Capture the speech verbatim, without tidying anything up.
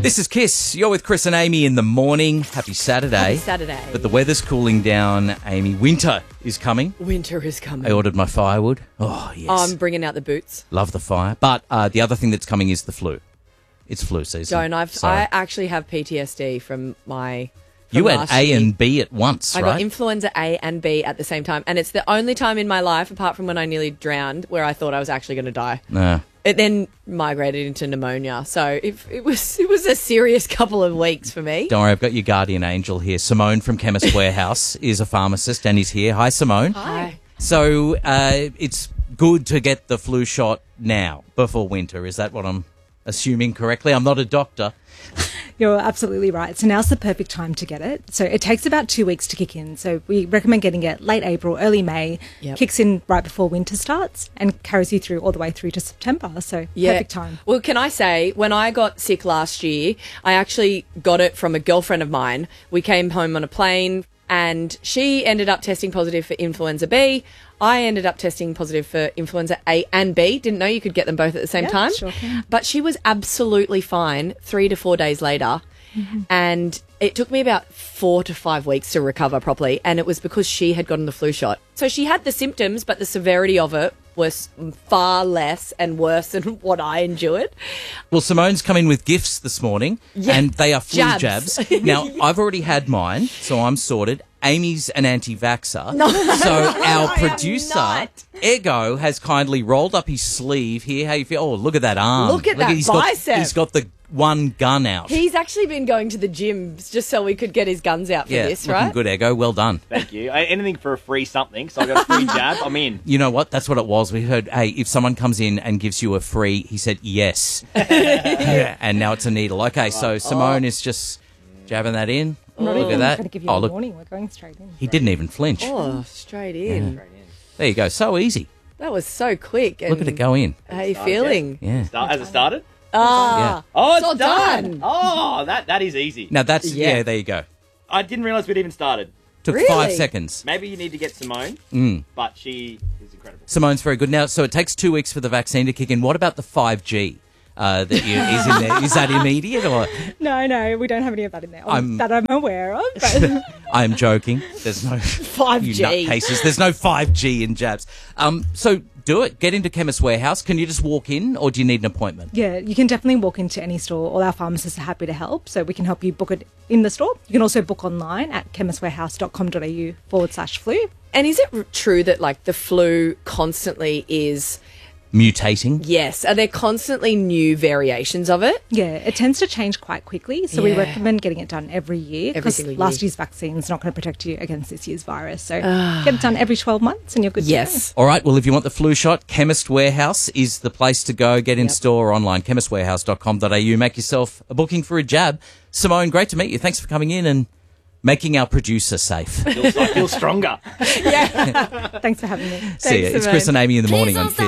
This is Kiss. You're with Chris and Amy in the morning. Happy Saturday. Happy Saturday. But the weather's cooling down, Amy. Winter is coming. Winter is coming. I ordered my firewood. Oh, yes. I'm bringing out the boots. Love the fire. But uh, the other thing that's coming is the flu. It's flu season. Don't I've So I actually have P T S D from my. From you had last A year. and B at once, I right? got influenza A and B at the same time, and it's the only time in my life, apart from when I nearly drowned, where I thought I was actually going to die. Nah. It then migrated into pneumonia, so it, it was it was a serious couple of weeks for me. Don't worry, I've got your guardian angel here. Simone from Chemist Warehouse is a pharmacist and is here. Hi, Simone. Hi. So uh, it's good to get the flu shot now, before winter. Is that what I'm assuming correctly? I'm not a doctor. You're absolutely right. So now's the perfect time to get it. So it takes about two weeks to kick in. So we recommend getting it late April, early May, Yep. kicks in right before winter starts and carries you through all the way through to September. So perfect time. Well, can I say, when I got sick last year, I actually got it from a girlfriend of mine. We came home on a plane and she ended up testing positive for influenza B. I ended up testing positive for influenza A and B. Didn't know you could get them both at the same Yeah, time. sure can. But she was absolutely fine three to four days later. Mm-hmm. And it took me about four to five weeks to recover properly. And it was because she had gotten the flu shot. So she had the symptoms, but the severity of it was far less and worse than what I endured. Well, Simone's come in with gifts this morning, Yeah. and they are flu Jabs. jabs. Now, I've already had mine, so I'm sorted. Amy's an anti-vaxxer. No. So our I am producer, not. Ego, has kindly rolled up his sleeve here. How you feel? Oh, look at that arm. Look at that he's bicep. Got, he's got the one gun out. He's actually been going to the gym just so we could get his guns out for yeah, this, looking right? good, Ego. Well done. Thank you. I, anything for a free something, so I got a free jab. I'm in. You know what? That's what it was. We heard, hey, if someone comes in and gives you a free, he said yes. Yeah, and now it's a needle. Okay, so Simone is just jabbing that in. I'm not Look even at that. going to give you Oh, a look, warning. We're going straight in. he didn't even flinch. Oh, straight in. There you go. So easy. That was so quick. And Look at it go in. How you feeling? Yeah. Start, has it started? Ah, Oh, it's, all done. done. Oh, that that is easy. Now that's, yeah, Yeah. there you go. I didn't realise we'd even started. Took Really? five seconds. Maybe you need to get Simone, Mm. but she is incredible. Simone's very good. Now, so it takes two weeks for the vaccine to kick in. What about the five G uh, that you, is in there? Is that immediate or? No, no, we don't have any of that in there um, I'm- that I'm aware of. But I'm joking. There's no five you G. nutcases. There's no five G in jabs. Um, so do it. Get into Chemist Warehouse. Can you just walk in, or do you need an appointment? yeah, you can definitely walk into any store. All our pharmacists are happy to help. So we can help you book it in the store. You can also book online at chemistwarehouse.com.au forward slash flu. And is it r- true that like the flu constantly is? Mutating. Yes. Are there constantly new variations of it? Yeah, it tends to change quite quickly. So we Yeah. recommend getting it done every year Every because single year. last year's vaccine is not going to protect you against this year's virus. So get it done every twelve months and you're good to go. Yes. All right. Well, if you want the flu shot, Chemist Warehouse is the place to go. Get in Yep. store or online, chemist warehouse dot com dot a u. Make yourself a booking for a jab. Simone, great to meet you. Thanks for coming in and making our producer safe. Feels, I feel stronger. Thanks for having me. See ya. It's Simone. Chris and Amy in the morning on Fit.